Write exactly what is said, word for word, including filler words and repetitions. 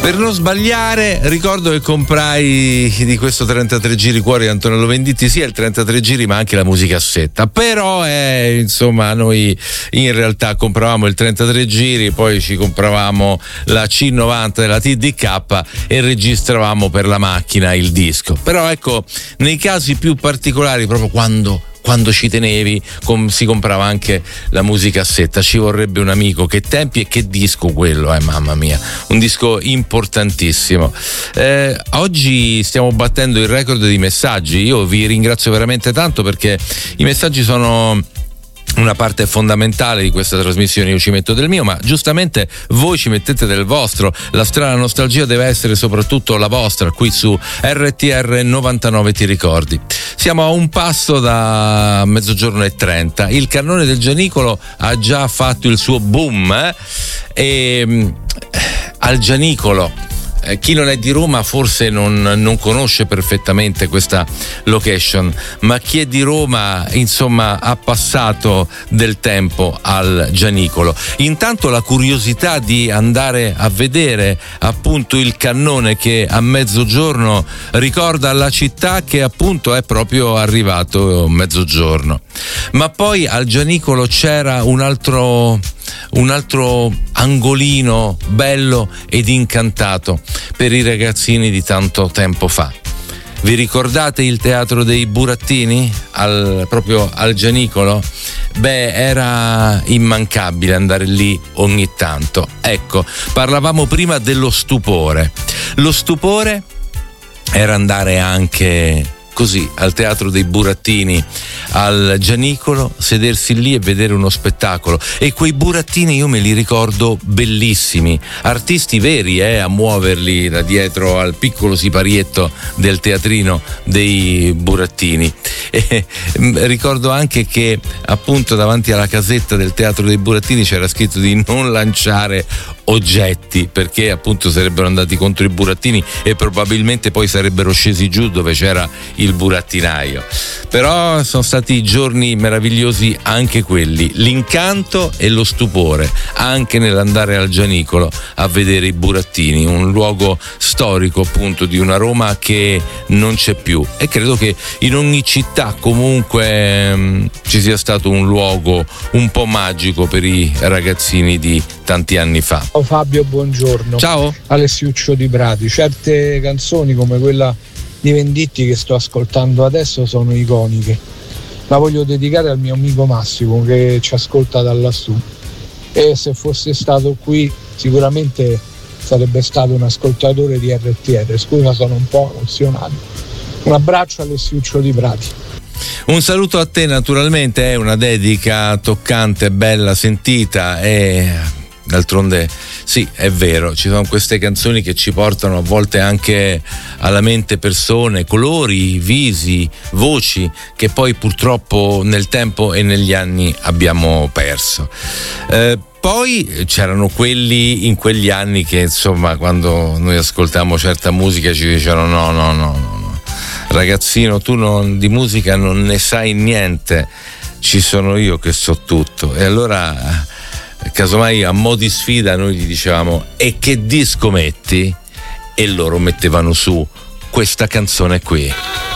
Per non sbagliare, ricordo che comprai di questo trentatré giri cuore di Antonello Venditti sia il trentatré giri ma anche la musicassetta, però eh, insomma noi in realtà compravamo il trentatré giri, poi ci compravamo la C novanta della T D K e registravamo per la macchina il disco. Però ecco, nei casi più particolari, proprio quando quando ci tenevi, com- si comprava anche la musicassetta. Ci vorrebbe un amico. Che tempi e che disco quello, eh, mamma mia, un disco importantissimo. Eh, oggi stiamo battendo il record di messaggi. Io vi ringrazio veramente tanto perché i messaggi sono una parte fondamentale di questa trasmissione. Io ci metto del mio, ma giustamente voi ci mettete del vostro. La strana nostalgia deve essere soprattutto la vostra qui su R T R novantanove. Ti ricordi? Siamo a un passo da mezzogiorno e trenta. Il cannone del Gianicolo ha già fatto il suo boom, eh? E al Gianicolo, Eh, chi non è di Roma forse non, non conosce perfettamente questa location, ma chi è di Roma insomma ha passato del tempo al Gianicolo. Intanto la curiosità di andare a vedere appunto il cannone che a mezzogiorno ricorda la città che appunto è proprio arrivato mezzogiorno. Ma poi al Gianicolo c'era un altro un altro angolino bello ed incantato per i ragazzini di tanto tempo fa. Vi ricordate il teatro dei burattini al, proprio al Gianicolo? Beh, era immancabile andare lì ogni tanto. Ecco, parlavamo prima dello stupore. Lo stupore era andare anche così al teatro dei burattini al Gianicolo, sedersi lì e vedere uno spettacolo. E quei burattini io me li ricordo bellissimi, artisti veri eh, a muoverli da dietro al piccolo siparietto del teatrino dei burattini. E ricordo anche che appunto davanti alla casetta del teatro dei burattini c'era scritto di non lanciare oggetti, perché appunto sarebbero andati contro i burattini e probabilmente poi sarebbero scesi giù dove c'era il burattinaio. Però sono stati giorni meravigliosi anche quelli, l'incanto e lo stupore anche nell'andare al Gianicolo a vedere i burattini, un luogo storico appunto di una Roma che non c'è più, e credo che in ogni città comunque mh, ci sia stato un luogo un po' magico per i ragazzini di tanti anni fa. Ciao Fabio, buongiorno. Ciao. Alessiuccio di Prati. Certe canzoni come quella di Venditti che sto ascoltando adesso sono iconiche. La voglio dedicare al mio amico Massimo che ci ascolta da lassù, e se fosse stato qui sicuramente sarebbe stato un ascoltatore di R T R. Scusa, sono un po' emozionato. Un abbraccio Alessiuccio di Prati. Un saluto a te, naturalmente è una dedica toccante, bella, sentita, e d'altronde sì, è vero, ci sono queste canzoni che ci portano a volte anche alla mente persone, colori, visi, voci che poi purtroppo nel tempo e negli anni abbiamo perso. Eh, Poi c'erano quelli in quegli anni che insomma quando noi ascoltiamo certa musica ci dicevano no no no no, no. Ragazzino, tu non, di musica non ne sai niente, ci sono io che so tutto. E allora casomai a mo' di sfida noi gli dicevamo e che disco metti? E loro mettevano su questa canzone qui.